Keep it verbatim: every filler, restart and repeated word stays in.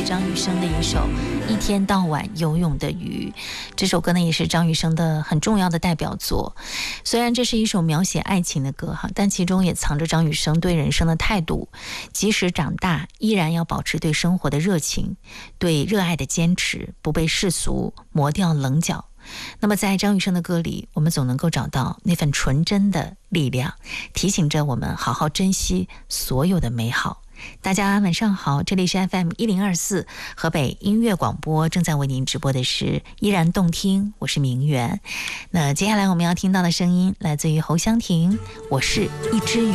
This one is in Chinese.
张雨生的一首《一天到晚游泳的鱼》。这首歌呢，也是张雨生的很重要的代表作。虽然这是一首描写爱情的歌哈，但其中也藏着张雨生对人生的态度。即使长大，依然要保持对生活的热情，对热爱的坚持，不被世俗磨掉棱角。那么在张雨生的歌里，我们总能够找到那份纯真的力量，提醒着我们好好珍惜所有的美好。大家晚上好，这里是 F M 一零二四 河北音乐广播，正在为您直播的是依然动听，我是明媛。那接下来我们要听到的声音来自于侯湘婷，我是一只鱼。